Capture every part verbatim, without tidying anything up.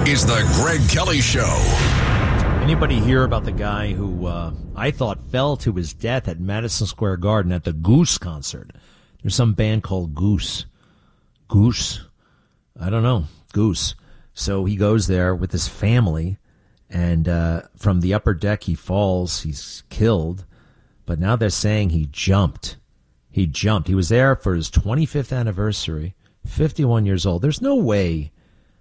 is the Greg Kelly Show. Anybody hear about the guy who uh, I thought fell to his death at Madison Square Garden at the Goose concert? There's some band called Goose. Goose? I don't know. Goose. So he goes there with his family, and uh, from the upper deck he falls. He's killed. But now they're saying he jumped. He jumped. He was there for his twenty-fifth anniversary, fifty-one years old. There's no way.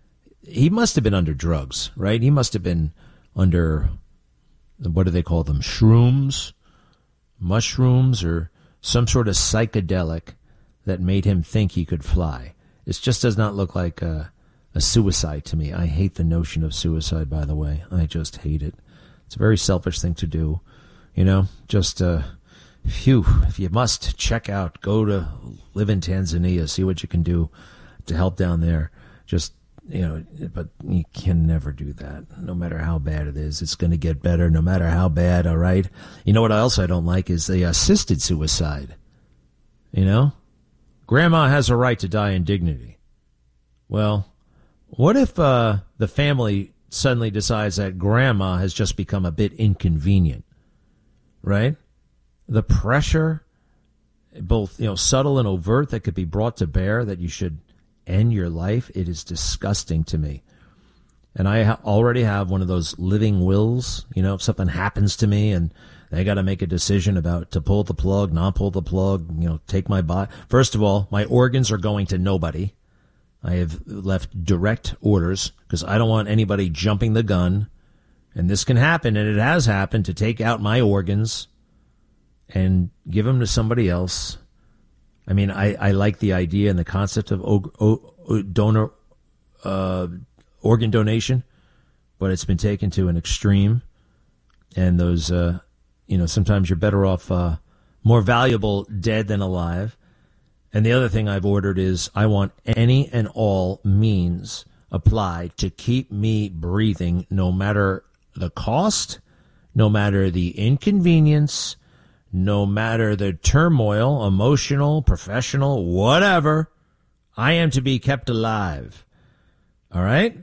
He must have been under drugs, right? He must have been under, what do they call them, shrooms, mushrooms, or some sort of psychedelic that made him think he could fly. It just does not look like a, a suicide to me. I hate the notion of suicide, by the way. I just hate it. It's a very selfish thing to do. You know, just, uh, phew, if you must check out, go to live in Tanzania, see what you can do to help down there. Just, you know, but you can never do that. No matter how bad it is, it's going to get better no matter how bad, all right? You know what else I don't like is the assisted suicide. You know? Grandma has a right to die in dignity. Well, what if uh, the family suddenly decides that grandma has just become a bit inconvenient, right? The pressure, both, you know, subtle and overt, that could be brought to bear that you should end your life, it is disgusting to me. And I ha- already have one of those living wills. You know, if something happens to me and they got to make a decision about to pull the plug, not pull the plug, you know, take my body. First of all, my organs are going to nobody. I have left direct orders because I don't want anybody jumping the gun. And this can happen, and it has happened, to take out my organs and give them to somebody else. I mean, I, I like the idea and the concept of o- o- donor uh, organ donation, but it's been taken to an extreme. And those, uh, you know, sometimes you're better off uh, more valuable dead than alive. And the other thing I've ordered is I want any and all means applied to keep me breathing, no matter the cost, no matter the inconvenience, no matter the turmoil, emotional, professional, whatever. I am to be kept alive. All right?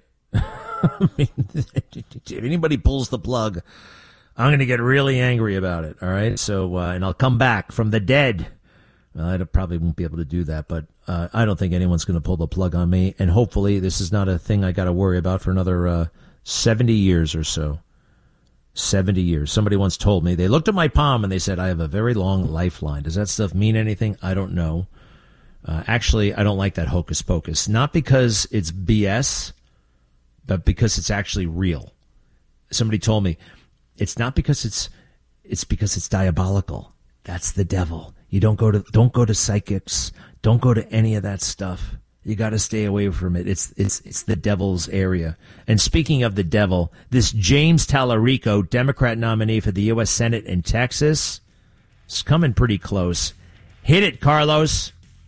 I mean, if anybody pulls the plug, I'm going to get really angry about it. All right? So, uh, and I'll come back from the dead. Well, I probably won't be able to do that, but uh, I don't think anyone's going to pull the plug on me. And hopefully this is not a thing I got to worry about for another uh, seventy years or so. seventy years. Somebody once told me, they looked at my palm and they said, I have a very long lifeline. Does that stuff mean anything? I don't know. Uh, actually, I don't like that hocus pocus. Not because it's B S, but because it's actually real. Somebody told me, it's not because it's, it's because it's diabolical. That's the devil. You don't go to, don't go to psychics. Don't go to any of that stuff. You got to stay away from it. It's it's it's the devil's area. And speaking of the devil, this James Tallarico, Democrat nominee for the U S Senate in Texas, is coming pretty close. Hit it, Carlos.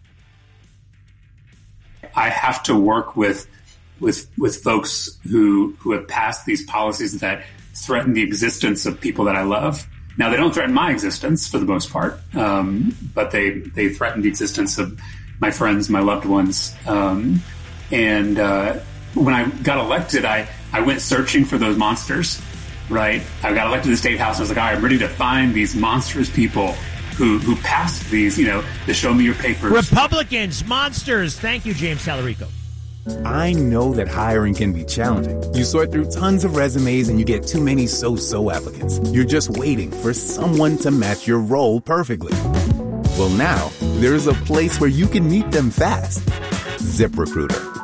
I have to work with with with folks who who have passed these policies that threaten the existence of people that I love. Now, they don't threaten my existence for the most part, um, but they they threaten the existence of my friends, my loved ones. Um, and uh, when I got elected, I, I went searching for those monsters, right? I got elected to the state house, and I was like, all right, I'm ready to find these monstrous people who, who passed these, you know, the show me your papers. Republicans, monsters. Thank you, James Tallarico. I know that hiring can be challenging. You sort through tons of resumes and you get too many so-so applicants. You're just waiting for someone to match your role perfectly. Well, now, there's a place where you can meet them fast. ZipRecruiter.